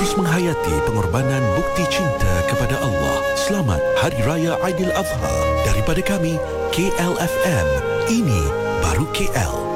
terus menghayati pengorbanan bukti cinta kepada Allah. Selamat Hari Raya Aidilazha daripada kami KLFM. Ini baru KL.